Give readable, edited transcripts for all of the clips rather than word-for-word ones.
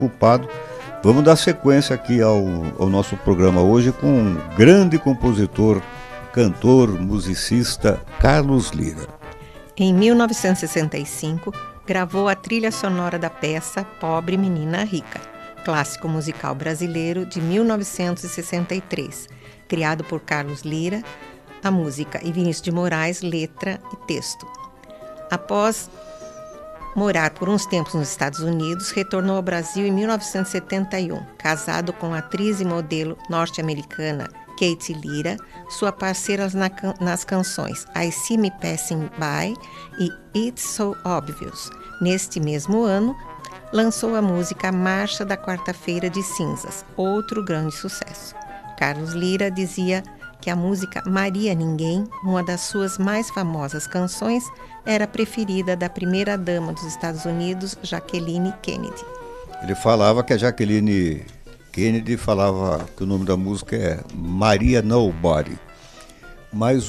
Culpado. Vamos dar sequência aqui ao nosso programa hoje com um grande compositor, cantor, musicista, Carlos Lyra. Em 1965, gravou a trilha sonora da peça Pobre Menina Rica, clássico musical brasileiro de 1963, criado por Carlos Lyra, a música e Vinícius de Moraes, letra e texto. Após morar por uns tempos nos Estados Unidos, retornou ao Brasil em 1971, casado com a atriz e modelo norte-americana Katy Lyra, sua parceira nas canções I See Me Passing By e It's So Obvious. Neste mesmo ano, lançou a música Marcha da Quarta-feira de Cinzas, outro grande sucesso. Carlos Lyra dizia que a música Maria Ninguém, uma das suas mais famosas canções, era a preferida da primeira-dama dos Estados Unidos, Jacqueline Kennedy. Ele falava que a Jacqueline Kennedy falava que o nome da música é Maria Nobody. Mas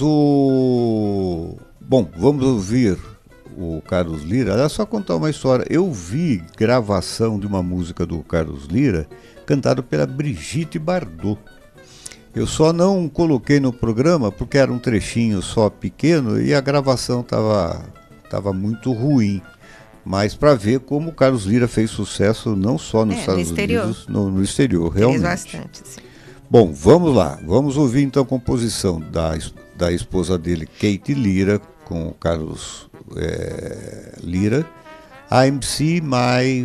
Bom, vamos ouvir o Carlos Lyra. Era só contar uma história. Eu vi gravação de uma música do Carlos Lyra cantada pela Brigitte Bardot. Eu só não coloquei no programa porque era um trechinho só pequeno e a gravação estava muito ruim. Mas para ver como o Carlos Lyra fez sucesso não só nos Estados Unidos, no exterior, realmente. Fez bastante, sim. Bom, vamos lá. Vamos ouvir então a composição da esposa dele, Katy Lyra, com o Carlos Lyra. I see my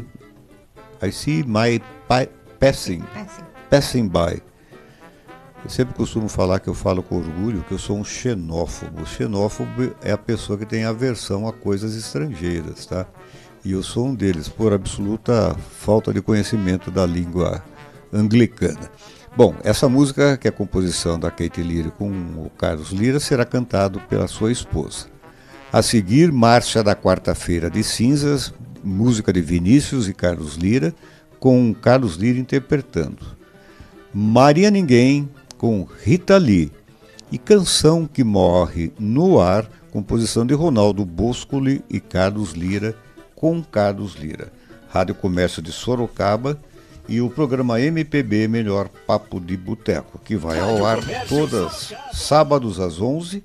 passing by. Eu sempre costumo falar que eu falo com orgulho que eu sou um xenófobo. Xenófobo é a pessoa que tem aversão a coisas estrangeiras, tá? E eu sou um deles, por absoluta falta de conhecimento da língua anglicana. Bom, essa música, que é a composição da Katy Lyra com o Carlos Lyra, será cantado pela sua esposa. A seguir, Marcha da Quarta-feira de Cinzas, música de Vinícius e Carlos Lyra, com Carlos Lyra interpretando. Maria Ninguém, com Rita Lee, e Canção que Morre no Ar, composição de Ronaldo Boscoli e Carlos Lyra, com Carlos Lyra. Rádio Comércio de Sorocaba e o programa MPB Melhor Papo de Boteco, que vai ao ar todos sábados às 11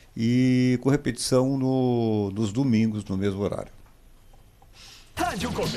e com repetição nos domingos no mesmo horário.